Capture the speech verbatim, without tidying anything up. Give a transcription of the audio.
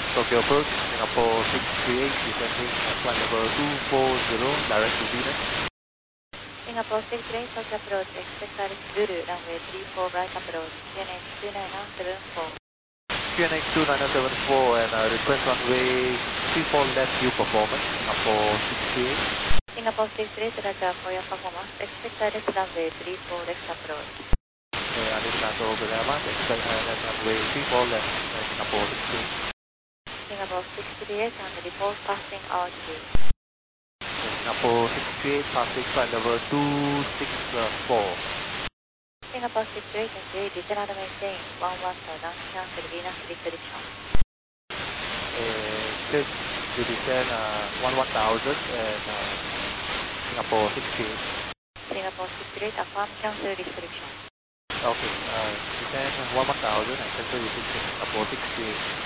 Tokyo approach, Singapore six three eight, descending at flight level two four zero, direct to Venus. Singapore six three eight, Tokyo approach, expect direct Zulu, runway three four right approach, Q N H two nine zero seven four. Q N H two nine zero seven four and uh, request runway three four left view performance, Singapore six three eight. Singapore six three eight, Roger for your performance, expect direct runway three four left approach. Okay, I need to cancel over the airline, expect uh, left runway three four left, uh, Singapore six three eight. Singapore six three eight, and report passing altitude. Singapore six three eight, passing flight level two six four. Singapore six three eight, and descend and maintain one one thousand, cancel Venus restriction. Uh, clear to descend uh, one one thousand and uh, Singapore six three eight. Singapore six three eight, affirm cancel restriction. Okay, uh, descend one one thousand and cancel restriction, Singapore six three eight.